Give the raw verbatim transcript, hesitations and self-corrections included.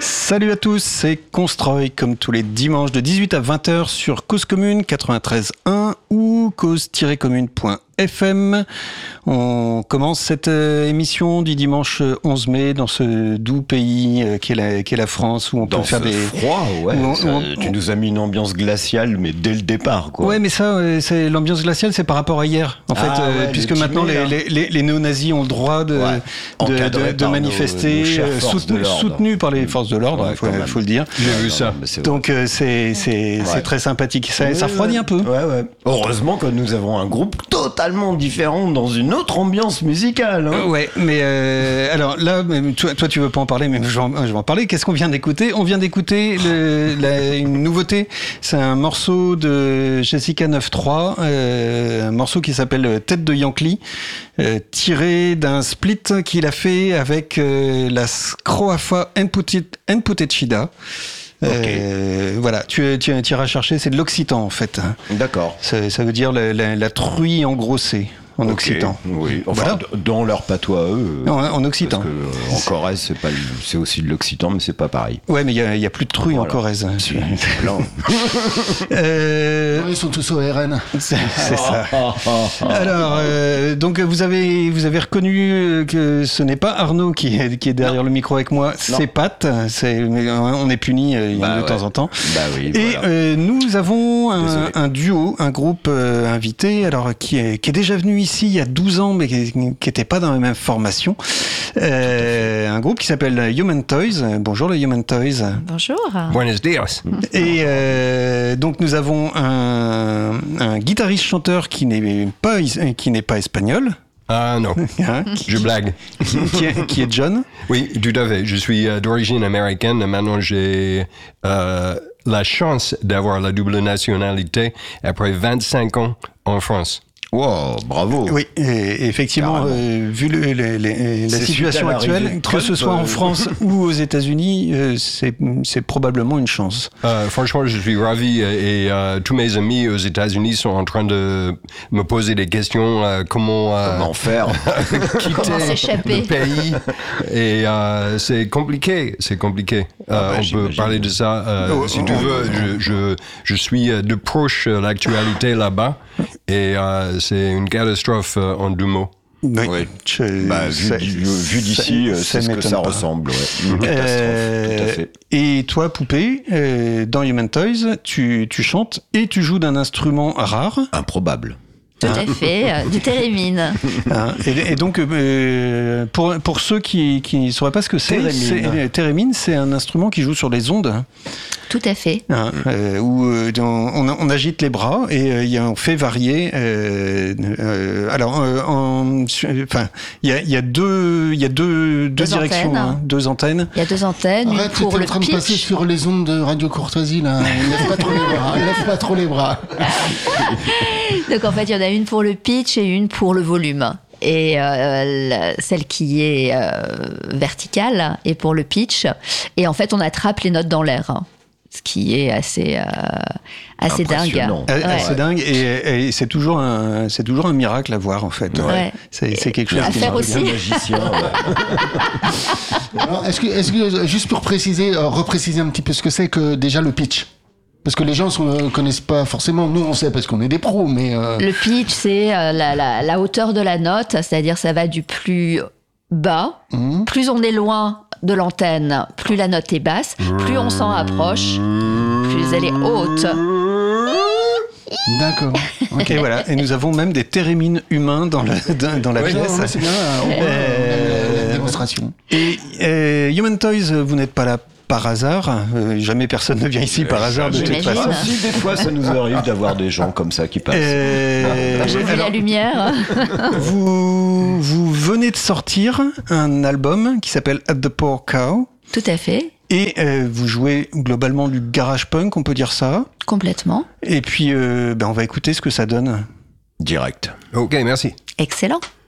Salut à tous, c'est Constroy, comme tous les dimanches de dix-huit à vingt heures sur Cause Commune quatre-vingt-treize un ou cause tiret commune point f m. On commence cette euh, émission du dimanche onze mai dans ce doux pays euh, qu'est, la, qu'est la France, où on dans peut faire ce des... froid, ouais. On, ça, on, tu nous as mis une ambiance glaciale, mais dès le départ, quoi. Ouais, mais ça, euh, c'est, l'ambiance glaciale, c'est par rapport à hier, en ah, fait, euh, ouais, puisque maintenant les, les, les, les néo-nazis ont le droit de, ouais. de, de, de manifester, nos, nos soutenu, soutenu par les forces de l'ordre, il ouais, faut, faut le dire. J'ai vu ça. Donc euh, c'est, c'est, ouais. c'est très sympathique, ça, ouais, ça refroidit un peu. Ouais, ouais. Heureusement que nous avons un groupe totalement différent dans une autre ambiance musicale. Hein. Ouais, mais euh, alors là, toi, toi tu veux pas en parler, mais je vais en, je vais en parler. Qu'est-ce qu'on vient d'écouter ? On vient d'écouter le, la, une nouveauté. C'est un morceau de Jessica neuf trois, euh, un morceau qui s'appelle Tête de Yankee, euh, tiré d'un split qu'il a fait avec euh, la Scroafa Nputechida. Okay. Euh, voilà, tu, tu, tu iras chercher, c'est de l'occitan en fait. D'accord. Ça, ça veut dire la, la, la truie engrossée. En okay, occitan. Oui, enfin, voilà. Dans leur patois à eux. Non, en occitan. Parce que, euh, en Corrèze, c'est, pas, c'est aussi de l'occitan, mais c'est pas pareil. Ouais, mais il n'y a, a plus de truie voilà. en Corrèze. C'est euh... Ils sont tous au R N. C'est, c'est ça. Alors, euh, donc vous avez, vous avez reconnu que ce n'est pas Arnaud qui est, qui est derrière non. le micro avec moi, non. c'est Pat. C'est, on est puni euh, bah de ouais. temps en temps. Bah oui, Et voilà. euh, nous avons un, un duo, un groupe euh, invité, alors qui est, qui est déjà venu ici il y a douze ans, mais qui n'était pas dans la même formation. Euh, un groupe qui s'appelle Human Toys. Bonjour les Human Toys. Bonjour. Buenos dias. Et euh, donc nous avons un, un guitariste-chanteur qui n'est pas, qui n'est pas espagnol. Ah non, hein, je blague. qui, est, qui est John. Oui, tout à fait. Je suis euh, d'origine américaine. Maintenant, j'ai euh, la chance d'avoir la double nationalité après vingt-cinq ans en France. Wow, bravo. Oui, et effectivement, euh, vu le, le, le, la situation actuelle, que ce soit en France ou aux États-Unis, euh, c'est, c'est probablement une chance. Euh, franchement, je suis ravi et euh, tous mes amis aux États-Unis sont en train de me poser des questions euh, comment, euh, comment faire quitter comment s'échapper. le pays. Et euh, c'est compliqué, c'est compliqué. Euh, ah bah, on j'imagine. peut parler de ça euh, oh, si oh, tu veux. Oh, je, je, je suis de proche l'actualité là-bas et euh, c'est une catastrophe euh, en deux mots. Oui, oui. Je, bah, vu, ça, vu d'ici, ça, c'est ça ce que ça pas. ressemble. Ouais. Une catastrophe, euh, tout à fait. Et toi, Poupée, euh, dans Human Toys, tu, tu chantes et tu joues d'un instrument rare. Improbable. Tout à fait, euh, du thérémine. Hein, et, et donc, euh, pour, pour ceux qui ne sauraient pas ce que c'est, thérémine. c'est, thérémine, c'est un instrument qui joue sur les ondes. Tout à fait. Hein, euh, où euh, on, on agite les bras et euh, on fait varier. Euh, euh, alors, euh, enfin, il y a, y a deux, il y a deux, deux, deux directions, antennes. Hein, deux antennes. Il y a deux antennes. Arrête, pour tu es le en train pitch. de passer sur les ondes de Radio Courtoisie là. Lève pas trop les bras. Lève pas trop les bras. Donc en fait, il y en a une pour le pitch et une pour le volume. Et euh, la, celle qui est euh, verticale est pour le pitch. Et en fait, on attrape les notes dans l'air. Hein. Ce qui est assez, euh, assez dingue. Ouais. Assez dingue, et, et c'est, toujours un, c'est toujours un miracle à voir, en fait. Ouais. Ouais. C'est, c'est quelque chose à qui faire aussi. Un magicien. Ouais. Alors, est-ce que, est-ce que, juste pour préciser, euh, repréciser un petit peu ce que c'est que déjà le pitch ? Parce que les gens ne connaissent pas forcément. Nous, on sait parce qu'on est des pros, mais... Euh... Le pitch, c'est euh, la, la, la hauteur de la note, c'est-à-dire ça va du plus bas. Mmh. Plus on est loin de l'antenne, plus la note est basse. Plus on s'en approche, plus elle est haute. D'accord. Okay. Et voilà. Et nous avons même des thérémines humains dans, le, dans, dans la oui, pièce. Non, c'est bien. On voit euh, la démonstration. Et euh, Human Toys, vous n'êtes pas là par hasard. Euh, jamais personne ne vient ici par hasard de toute façon. Si, des fois, ça nous arrive d'avoir des gens comme ça qui passent. Euh, Moi, j'ai vu la lumière. vous, vous venez de sortir un album qui s'appelle At the Poor Cow. Tout à fait. Et euh, vous jouez globalement du garage punk, on peut dire ça. Complètement. Et puis, euh, ben, on va écouter ce que ça donne. Direct. Ok, merci. Excellent.